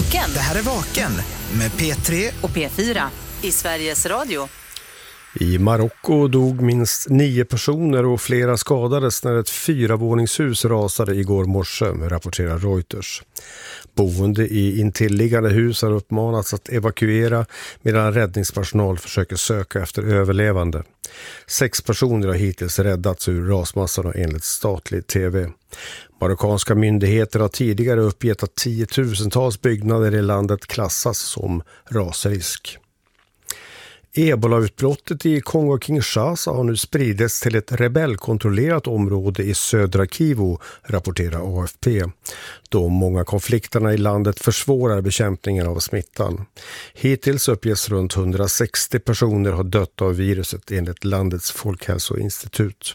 Vaken. Det här är Vaken med P3 och P4 i Sveriges Radio. I Marocko dog minst 9 personer och flera skadades när ett 4-våningshus rasade igår morse, rapporterar Reuters. Boende i intilliggande hus har uppmanats att evakuera medan räddningspersonal försöker söka efter överlevande. 6 personer har hittills räddats ur rasmassorna enligt statlig tv. Marockanska myndigheter har tidigare uppgett att 10-tusentals byggnader i landet klassas som rasrisk. Ebola-utbrottet i Kongo-Kinshasa har nu spridits till ett rebellkontrollerat område i södra Kivu, rapporterar AFP. De många konflikterna i landet försvårar bekämpningen av smittan. Hittills uppges runt 160 personer ha dött av viruset enligt landets folkhälsoinstitut.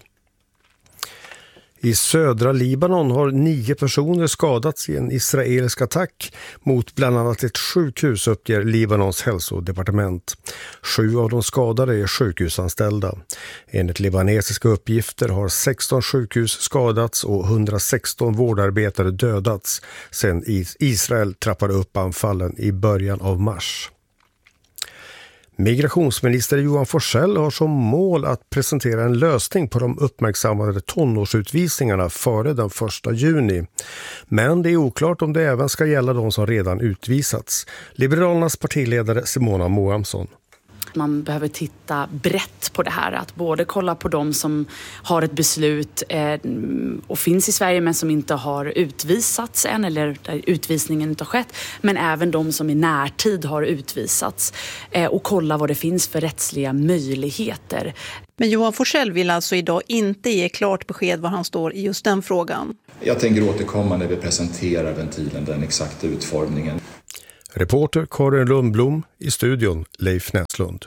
I södra Libanon har 9 personer skadats i en israelisk attack mot bland annat ett sjukhus, uppger Libanons hälsodepartement. 7 av de skadade är sjukhusanställda. Enligt libanesiska uppgifter har 16 sjukhus skadats och 116 vårdarbetare dödats sedan Israel trappade upp anfallen i början av mars. Migrationsminister Johan Forssell har som mål att presentera en lösning på de uppmärksammade tonårsutvisningarna före den 1 juni. Men det är oklart om det även ska gälla de som redan utvisats. Liberalernas partiledare Simona Moamsson. Man behöver titta brett på det här, att både kolla på de som har ett beslut och finns i Sverige men som inte har utvisats än eller där utvisningen inte har skett, men även de som i närtid har utvisats och kolla vad det finns för rättsliga möjligheter. Men Johan Forssell vill alltså idag inte ge klart besked var han står i just den frågan. Jag tänker återkomma när vi presenterar ventilen, den exakta utformningen. Reporter Karin Lundblom, i studion Leif Näslund.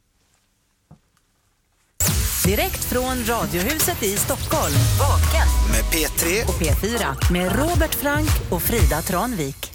Direkt från Radiohuset i Stockholm. Vaken med P3 och P4 med Robert Frank och Frida Tranvik.